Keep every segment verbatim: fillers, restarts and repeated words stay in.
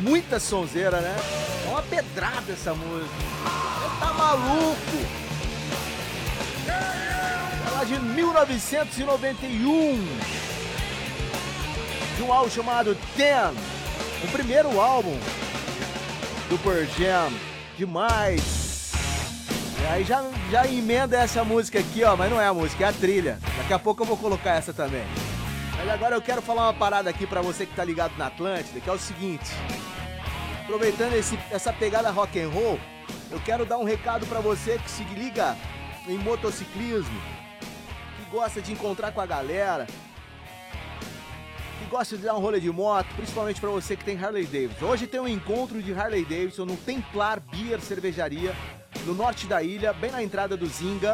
muita sonzeira, né? É uma pedrada essa música. Você tá maluco? É lá de mil novecentos e noventa e um. De um álbum chamado Ten. O primeiro álbum do Pearl Jam. Demais. E aí já, já emenda essa música aqui, ó. Mas não é a música, é a trilha. Daqui a pouco eu vou colocar essa também. Mas agora eu quero falar uma parada aqui pra você que tá ligado na Atlântida, que é o seguinte. Aproveitando esse, essa pegada rock and roll, eu quero dar um recado pra você que se liga em motociclismo, que gosta de encontrar com a galera, que gosta de dar um rolê de moto, principalmente pra você que tem Harley Davidson. Hoje tem um encontro de Harley Davidson no Templar Beer Cervejaria, no norte da ilha, bem na entrada do Zinga.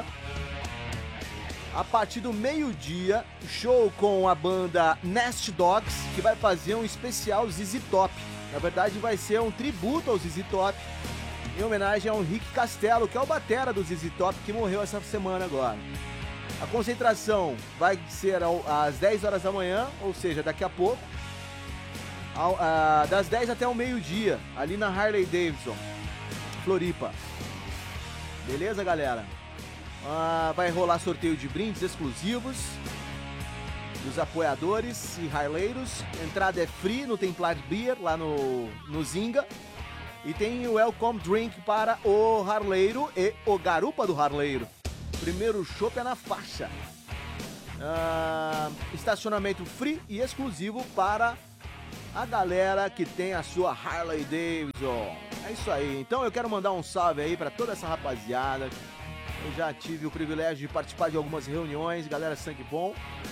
A partir do meio-dia, show com a banda Nest Dogs, que vai fazer um especial Z Z Top. Na verdade, vai ser um tributo ao Z Z Top, em homenagem ao Rick Castello, que é o batera do Z Z Top, que morreu essa semana agora. A concentração vai ser às dez horas da manhã, ou seja, daqui a pouco, ao, a, das dez até o meio-dia, ali na Harley Davidson, Floripa. Beleza, galera? Ah, vai rolar sorteio de brindes exclusivos dos apoiadores e harleiros. Entrada é free no Templar Beer, lá no, no Zinga. E tem o welcome drink para o harleiro e o garupa do harleiro. Primeiro chopp é na faixa. Ah, estacionamento free e exclusivo para a galera que tem a sua Harley Davidson. É isso aí. Então eu quero mandar um salve aí para toda essa rapaziada. Eu já tive o privilégio de participar de algumas reuniões, galera sangue bom.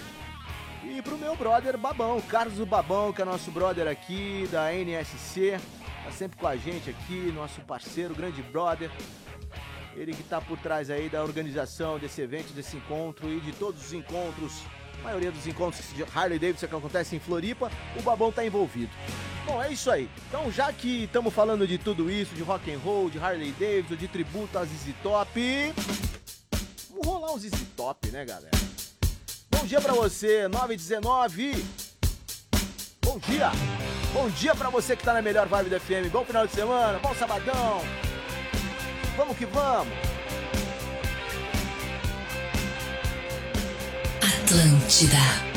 E pro meu brother Babão, Carlos do Babão, que é nosso brother aqui da N S C, tá sempre com a gente aqui, nosso parceiro, grande brother. Ele que tá por trás aí da organização desse evento, desse encontro e de todos os encontros, a maioria dos encontros de Harley Davidson que acontecem em Floripa, o Babão tá envolvido. Bom, é isso aí. Então, já que estamos falando de tudo isso, de rock and roll, de Harley Davidson, de tributo a Z Z Top, vamos rolar um Z Z Top, né, galera? Bom dia pra você, nove e dezenove. Bom dia. Bom dia pra você que tá na melhor vibe da F M. Bom final de semana, bom sabadão. Vamos que vamos. Atlântida.